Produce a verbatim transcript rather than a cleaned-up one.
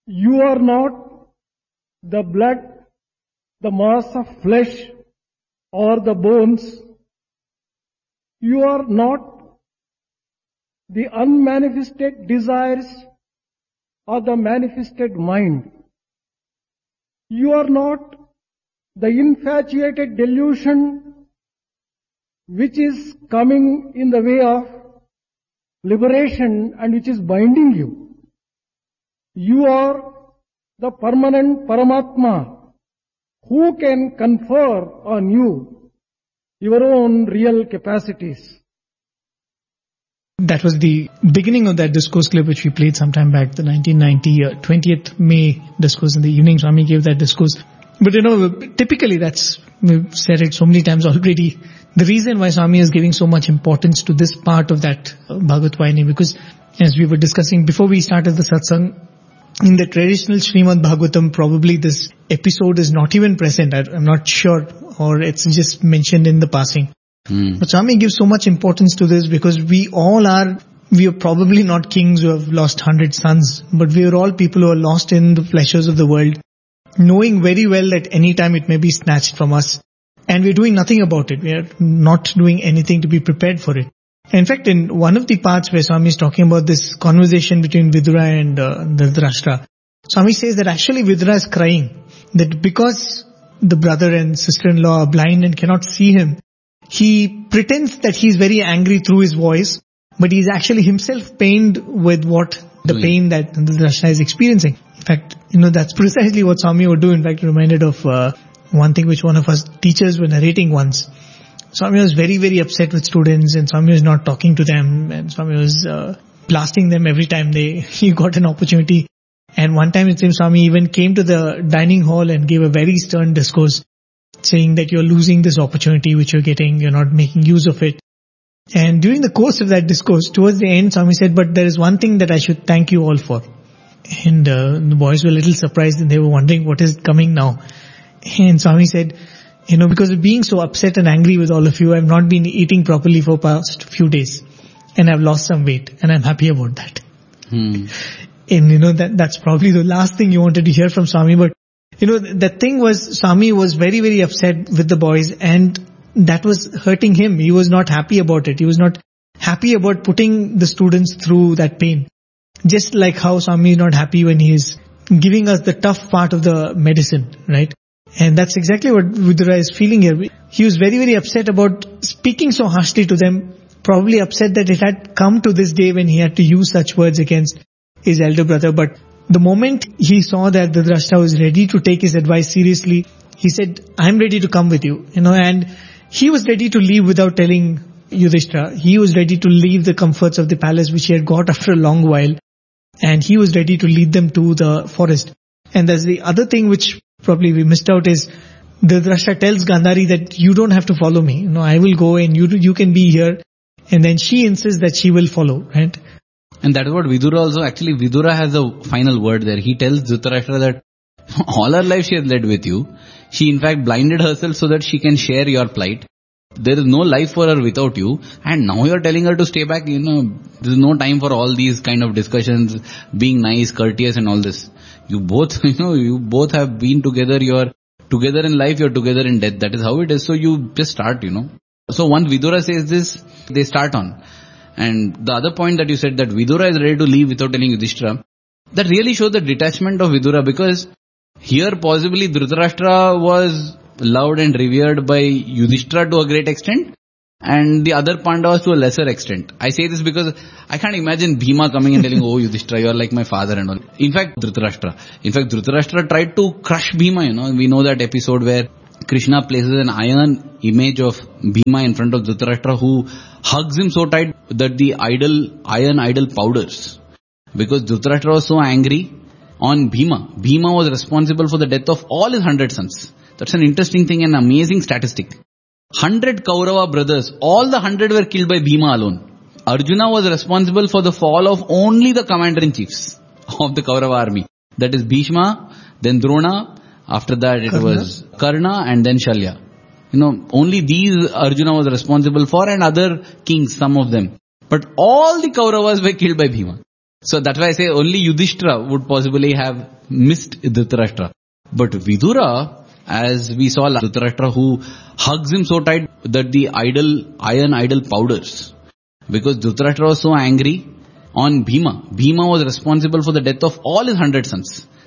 You are not the blood, the mass of flesh or the bones. You are not the unmanifested desires or the manifested mind. You are not the infatuated delusion which is coming in the way of liberation and which is binding you. You are the permanent Paramatma who can confer on you your own real capacities. That was the beginning of that discourse clip which we played sometime back, the nineteen ninety uh, twentieth May discourse in the evening. Swami gave that discourse. But you know, typically that's, we've said it so many times already, the reason why Swami is giving so much importance to this part of that uh, Bhagavad Vayani, because as we were discussing before we started the satsang, in the traditional Srimad Bhagavatam, probably this episode is not even present. I, I'm not sure, or it's just mentioned in the passing. Mm. But Swami gives so much importance to this because we all are, we are probably not kings who have lost hundred sons, but we are all people who are lost in the pleasures of the world, knowing very well that any time it may be snatched from us. And we're doing nothing about it. We are not doing anything to be prepared for it. In fact, in one of the parts where Swami is talking about this conversation between Vidura and uh, Dhritarashtra, Swami says that actually Vidura is crying, that because the brother and sister-in-law are blind and cannot see him, he pretends that he's very angry through his voice, but he's actually himself pained with what the Doing. pain that Dhritarashtra is experiencing. In fact, you know, that's precisely what Swami would do. In fact, reminded of uh, one thing which one of us teachers were narrating once. Swami was very, very upset with students, and Swami was not talking to them, and Swami was uh, blasting them every time they he got an opportunity. And one time it seems Swami even came to the dining hall and gave a very stern discourse, saying that you're losing this opportunity which you're getting, you're not making use of it. And during the course of that discourse, towards the end, Swami said, but there is one thing that I should thank you all for. And uh, the boys were a little surprised and they were wondering what is coming now. And Swami said, you know, because of being so upset and angry with all of you, I've not been eating properly for past few days. And I've lost some weight. And I'm happy about that. Hmm. And you know, that that's probably the last thing you wanted to hear from Swami. But, you know, the thing was, Swami was very, very upset with the boys. And that was hurting him. He was not happy about it. He was not happy about putting the students through that pain. Just like how Swami is not happy when he is giving us the tough part of the medicine, right? And that's exactly what Vidura is feeling here. He was very, very upset about speaking so harshly to them, probably upset that it had come to this day when he had to use such words against his elder brother. But the moment he saw that Dhritarashtra was ready to take his advice seriously, he said, I'm ready to come with you, you know, and he was ready to leave without telling Yudhishthira. He was ready to leave the comforts of the palace which he had got after a long while, and he was ready to lead them to the forest. And there's the other thing which probably we missed out is Dhritarashtra tells Gandhari that you don't have to follow me. You know, I will go and you you can be here. And then she insists that she will follow, right? And that is what Vidura also, actually Vidura has a final word there. He tells Dhritarashtra that all her life she has led with you. She in fact blinded herself so that she can share your plight. There is no life for her without you. And now you are telling her to stay back. You know, there is no time for all these kind of discussions, being nice, courteous and all this. You both, you know, you both have been together. You are together in life, you are together in death. That is how it is. So you just start, you know. So once Vidura says this, they start on. And the other point that you said, that Vidura is ready to leave without telling Yudhishthira, that really shows the detachment of Vidura, because here possibly Dhritarashtra was loved and revered by Yudhishthira to a great extent, and the other Pandavas to a lesser extent. I say this because I can't imagine Bhima coming and telling, oh Yudhishthira, you are like my father and all. In fact, Dhritarashtra. In fact, Dhritarashtra tried to crush Bhima, you know. We know that episode where Krishna places an iron image of Bhima in front of Dhritarashtra, who hugs him so tight that the idol, iron idol powders. Because Dhritarashtra was so angry on Bhima. Bhima was responsible for the death of all his hundred sons. That's an interesting thing, an amazing statistic. Hundred Kaurava brothers, all the hundred were killed by Bhima alone. Arjuna was responsible for the fall of only the commander-in-chiefs of the Kaurava army. That is Bhishma, then Drona, after that it Karna. was Karna and then Shalya. You know, only these Arjuna was responsible for, and other kings, some of them. But all the Kauravas were killed by Bhima. So that's why I say only Yudhishthira would possibly have missed Dhritarashtra. But Vidura, as we saw Dhritarashtra, who hugs him so tight that the idol, iron idol powders. Because Dhritarashtra was so angry on Bhima. Bhima was responsible for the death of all his hundred sons.